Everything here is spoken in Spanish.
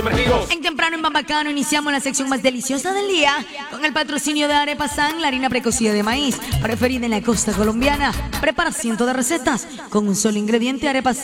En temprano en Bambacano iniciamos la sección más deliciosa del día con el patrocinio de Arepa San, la harina precocida de maíz, preferida en la costa colombiana. Prepara cientos de recetas con un solo ingrediente, Arepa San.